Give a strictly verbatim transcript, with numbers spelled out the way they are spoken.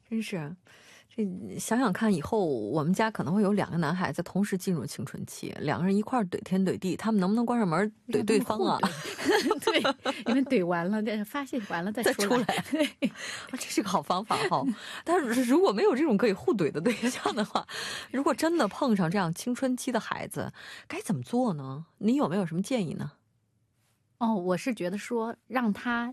真是。这想想看，以后我们家可能会有两个男孩子同时进入青春期，两个人一块怼天怼地，他们能不能关上门怼对方啊？ 对，你们怼完了，发泄完了再出来。 对，这是个好方法哈。但是如果没有这种可以互怼的对象的话，如果真的碰上这样青春期的孩子，该怎么做呢？你有没有什么建议呢？ 哦，我是觉得说让他